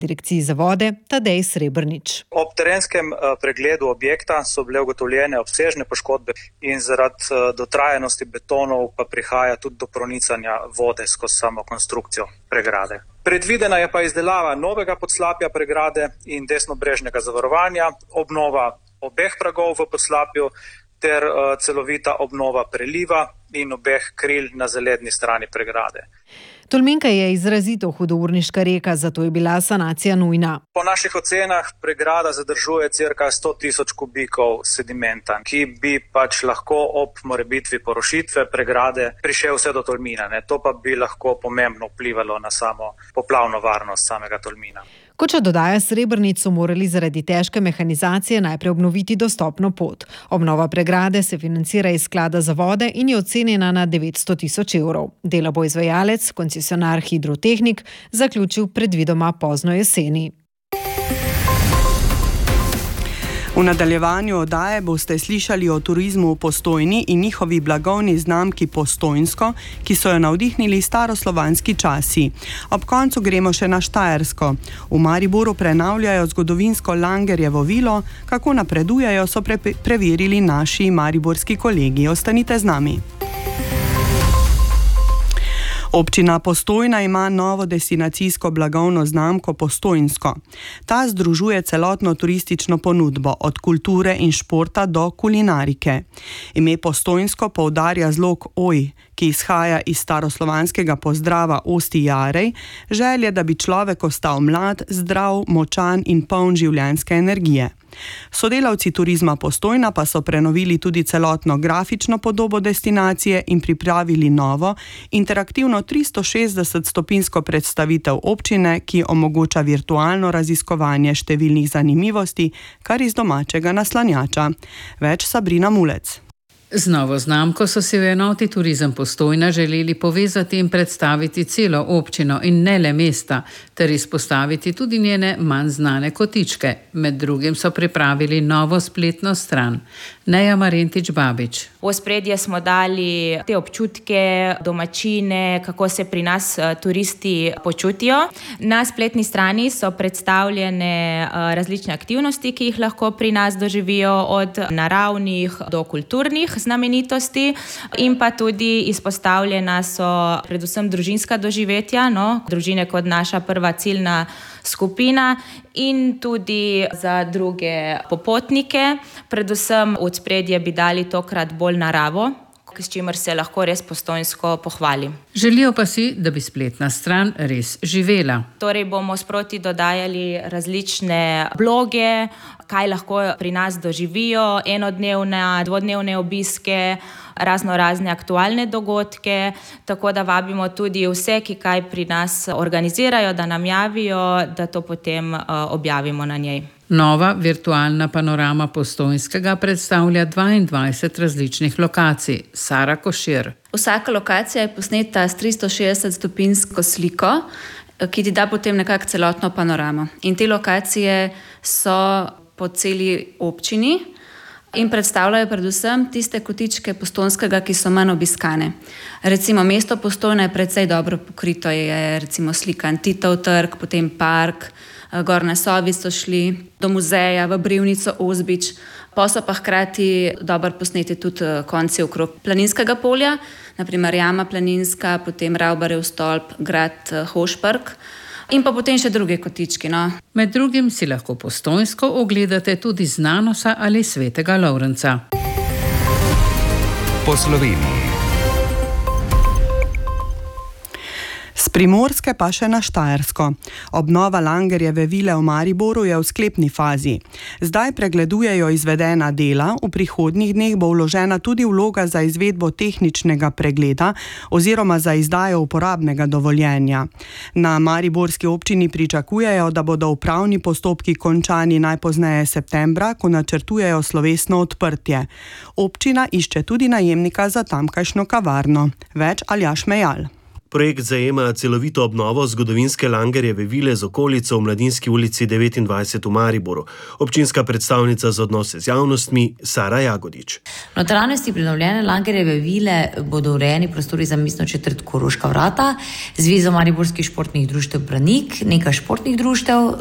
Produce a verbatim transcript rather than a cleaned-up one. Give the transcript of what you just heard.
Direkciji za vode Tadej Srebrnič. Ob terenskem pregledu objekta so bile ugotovljene obsežne poškodbe in zaradi dotrajanosti betonov pa prihaja tudi do pronicanja vode skozi samo konstrukcijo pregrade. Predvidena je pa izdelava novega podslapja pregrade in desnobrežnega zavarovanja, obnova obeh pragov v podslapju ter celovita obnova preliva in obeh kril na zaledni strani pregrade. Tolminka je izrazito hudourniška reka, zato je bila sanacija nujna. Po naših ocenah pregrada zadržuje cirka sto tisoč kubikov sedimenta, ki bi pač lahko ob morebitvi porušitve pregrade prišel vse do Tolmina. Ne? To pa bi lahko pomembno vplivalo na samo poplavno varnost samega Tolmina. Kot še dodaja Srebrnič, so morali zaradi težke mehanizacije najprej obnoviti dostopno pot. Obnova pregrade se financira iz sklada za vode in je ocenjena na devetsto tisoč evrov. Delo bo izvajalec, koncesionar Hidrotehnik, zaključil predvidoma pozno jeseni. V nadaljevanju oddaje boste slišali o turizmu v Postojni in njihovi blagovni znamki Postojnsko, ki so jo navdihnili staroslovanski časi. Ob koncu gremo še na Štajersko. V Mariboru prenavljajo zgodovinsko Langerjevo vilo, kako napredujejo, so pre- preverili naši mariborski kolegi. Ostanite z nami. Občina Postojna ima novo destinacijsko blagovno znamko Postojnsko. Ta združuje celotno turistično ponudbo, od kulture in športa do kulinarike. Ime Postojnsko poudarja zlog oj, ki izhaja iz staroslovanskega pozdrava Osti Jarej, želje, da bi človek ostal mlad, zdrav, močan in poln življenjske energije. Sodelavci Turizma Postojna pa so prenovili tudi celotno grafično podobo destinacije in pripravili novo, interaktivno tristo šestdeset stopinsko predstavitev občine, ki omogoča virtualno raziskovanje številnih zanimivosti, kar iz domačega naslanjača. Več Sabrina Mulec. Z novo znamko so si v enoti Turizem Postojna želeli povezati in predstaviti celo občino in ne le mesta, ter izpostaviti tudi njene manj znane kotičke. Med drugim so pripravili novo spletno stran. Neja Marentič-Babič. V ospredje smo dali te občutke, domačine, kako se pri nas turisti počutijo. Na spletni strani so predstavljene različne aktivnosti, ki jih lahko pri nas doživijo, od naravnih do kulturnih znamenitosti, in pa tudi izpostavljena so predvsem družinska doživetja, no, družine kot naša prva ciljna skupina, in tudi za druge popotnike. Predvsem v ospredje bi dali tokrat bolj naravo, s čimer se lahko res Postojnsko pohvali. Želijo pa si, da bi spletna stran res živela. Torej bomo sproti dodajali različne bloge, kaj lahko pri nas doživijo, enodnevne, dvodnevne obiske, razno razne aktualne dogodke, tako da vabimo tudi vse, ki kaj pri nas organizirajo, da nam javijo, da to potem objavimo na njej. Nova virtualna panorama Postojnskega predstavlja dvaindvajset različnih lokacij. Sara Košir. Vsaka lokacija je posneta s tristo šestdeset stopinsko sliko, ki ti da potem nekako celotno panoramo. In te lokacije so po celi občini in predstavljajo predvsem tiste kotičke Postojnskega, ki so manj obiskane. Recimo mesto Postojna je precej dobro pokrito, je recimo slikan Titov trg, potem park, gor na Sovi so šli, do muzeja, v Brivnico, Ozbič, pa so pa hkrati dobro posneti tudi konci okrog Planinskega polja, naprimer Jama Planinska, potem Ravbarjev stolp, grad Hošpark in pa potem še druge kotički. No. Med drugim si lahko Postojnsko ogledate tudi z Nanosa ali Svetega Lovrenca. Po Sloveniji. Z Primorske pa še na Štajersko. Obnova Langerjeve vile v Mariboru je v sklepni fazi. Zdaj pregledujejo izvedena dela, v prihodnjih dneh bo vložena tudi vloga za izvedbo tehničnega pregleda oziroma za izdajo uporabnega dovoljenja. Na mariborski občini pričakujejo, da bodo upravni postopki končani najpozneje septembra, ko načrtujejo slovesno odprtje. Občina išče tudi najemnika za tamkajšnjo kavarno. Več Aljaž Mejal. Projekt zajema celovito obnovo zgodovinske Langerjeve vile z okolico v Mladinski ulici devetindvajset v Mariboru. Občinska predstavnica za odnose z javnostmi Sara Jagodič. V notranjosti prenovljene Langerjeve vile bodo urejeni prostori za mestno četrt Koroška vrata, Zvezo mariborskih športnih društev Branik, nekaj športnih društev,